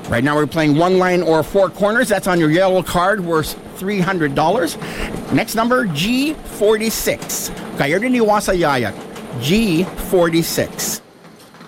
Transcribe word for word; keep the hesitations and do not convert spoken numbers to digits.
Right now we're playing one line or four corners. That's on your yellow card, worth three hundred dollars. Next number, G forty-six. Kayo din iwasa yayak. G forty-six.